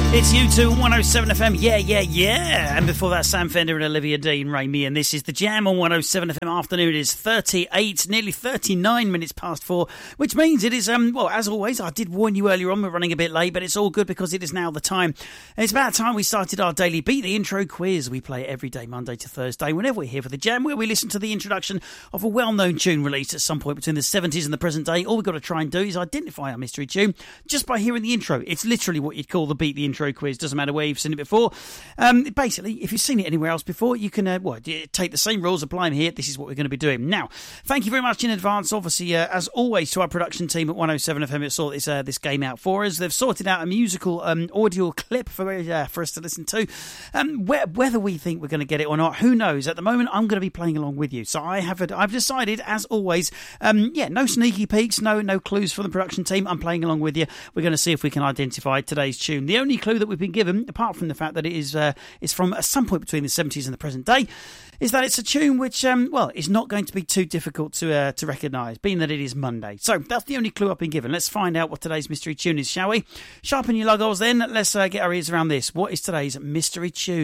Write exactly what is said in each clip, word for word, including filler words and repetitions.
It's U two one oh seven F M, yeah, yeah, yeah. And before that, Sam Fender and Olivia Dean, Ray Me, and this is The Jam on one oh seven F M. Afternoon. It is thirty-eight, nearly thirty-nine minutes past four, which means it is, um, well, as always, I did warn you earlier on, we're running a bit late, but it's all good because it is now the time. And it's about time we started our daily Beat the Intro quiz. We play it every day, Monday to Thursday, whenever we're here for The Jam, where we listen to the introduction of a well-known tune released at some point between the seventies and the present day. All we've got to try and do is identify our mystery tune just by hearing the intro. It's literally what you'd call the Beat the Intro quiz. Doesn't matter where you've seen it before. Um, basically, if you've seen it anywhere else before, you can uh, what, take the same rules, apply them here. This is what we're going to be doing. Now, thank you very much in advance, obviously, uh, as always, to our production team at one oh seven F M that sorted this, uh, this game out for us. They've sorted out a musical um, audio clip for, uh, for us to listen to. Um, wh- whether we think we're going to get it or not, who knows? At the moment, I'm going to be playing along with you. So I have, I've decided, as always, um, yeah, no sneaky peeks, no no clues from the production team. I'm playing along with you. We're going to see if we can identify today's tune. The only clue that we've been given, apart from the fact that it is uh, is from some point between the seventies and the present day, is that it's a tune which, um, well, is not going to be too difficult to uh, to recognise, being that it is Monday. So that's the only clue I've been given. Let's find out what today's mystery tune is, shall we? Sharpen your logos then. Let's uh, get our ears around this. What is today's mystery tune?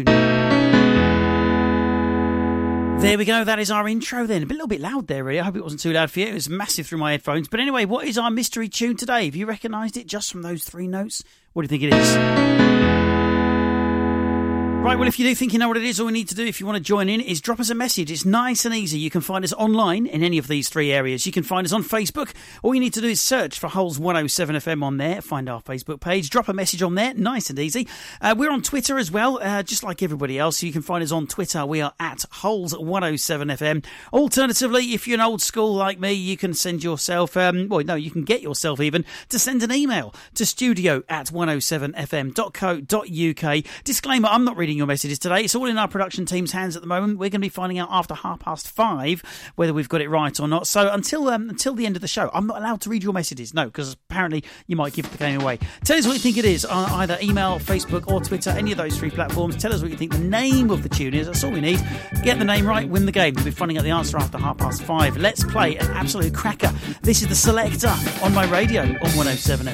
There we go, that is our intro then. A little bit loud there, really. I hope it wasn't too loud for you. It was massive through my headphones. But anyway, what is our mystery tune today? Have you recognised it just from those three notes? What do you think it is? Right, well, if you do think you know what it is, all we need to do if you want to join in is drop us a message. It's nice and easy. You can find us online in any of these three areas. You can find us on Facebook. All you need to do is search for Holes one oh seven F M on there. Find our Facebook page. Drop a message on there. Nice and easy. Uh, we're on Twitter as well, uh, just like everybody else. You can find us on Twitter. We are at Holes one oh seven F M. Alternatively, if you're an old school like me, you can send yourself, um, well, no, you can get yourself even to send an email to studio at one oh seven f m dot co dot u k. Disclaimer, I'm not reading your messages today. It's all in our production team's hands at the moment. We're going to be finding out after half past five whether we've got it right or not. So until um, until the end of the show, I'm not allowed to read your messages. No, because apparently you might give the game away. Tell us what you think it is on either email, Facebook or Twitter, any of those three platforms. Tell us what you think the name of the tune is. That's all we need. Get the name right, win the game. We'll be finding out the answer after half past five. Let's play an absolute cracker. This is The Selector on my radio on one oh seven F M.